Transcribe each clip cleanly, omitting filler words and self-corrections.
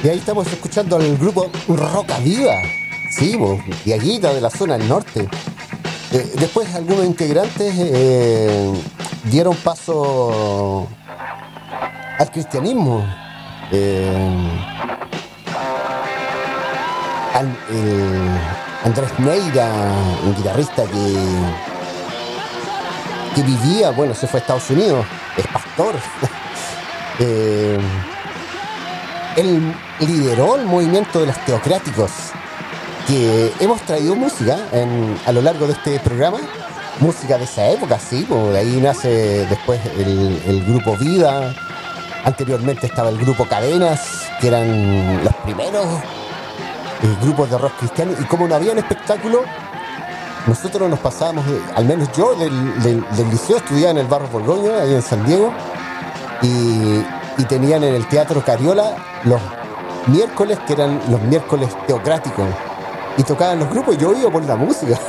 Y ahí estamos escuchando al grupo Roca Viva, sí, Diaguita de la zona del norte. Después algunos integrantes dieron paso al cristianismo. Andrés Neira, un guitarrista que vivía, bueno, se fue a Estados Unidos, es pastor. Él lideró el movimiento de los teocráticos, que hemos traído música a lo largo de este programa, música de esa época, sí, pues de ahí nace después el grupo Vida, anteriormente estaba el grupo Cadenas, que eran los primeros grupos de rock cristiano, y como no había espectáculo, nosotros nos pasábamos, al menos yo del liceo estudiaba en el Barrio Borgoño, ahí en San Diego, y tenían en el Teatro Cariola los miércoles, que eran los miércoles teocráticos, y tocaban los grupos, y yo iba por la música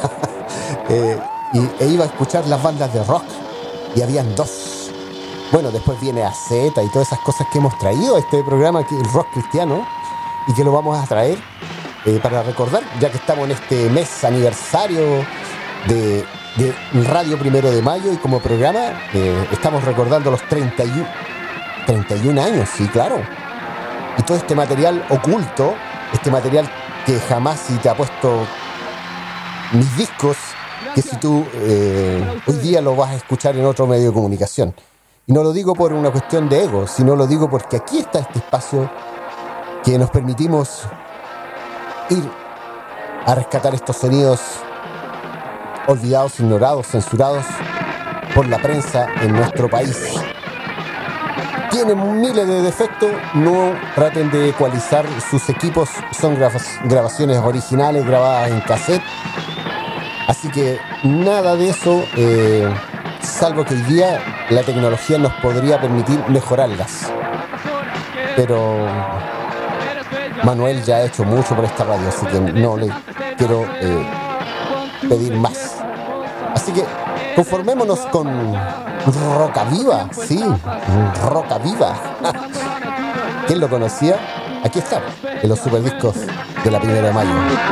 e iba a escuchar las bandas de rock, y habían dos. Bueno, después viene AZ y todas esas cosas que hemos traído a este programa, que el rock cristiano, y que lo vamos a traer para recordar, ya que estamos en este mes aniversario de Radio 1 de Mayo, y como programa estamos recordando los 31 años, sí, claro. Y todo este material oculto, este material que jamás si te ha puesto mis discos, que si tú hoy día lo vas a escuchar en otro medio de comunicación. Y no lo digo por una cuestión de ego, sino lo digo porque aquí está este espacio que nos permitimos ir a rescatar estos sonidos olvidados, ignorados, censurados por la prensa en nuestro país. Tienen miles de defectos, no traten de ecualizar sus equipos, son grabaciones originales grabadas en cassette, así que nada de eso, salvo que hoy día la tecnología nos podría permitir mejorarlas, pero Manuel ya ha hecho mucho por esta radio, así que no le quiero pedir más. Así que conformémonos con Roca Viva, sí, Roca Viva. ¿Quién lo conocía? Aquí está, en los superdiscos de la 1 de mayo.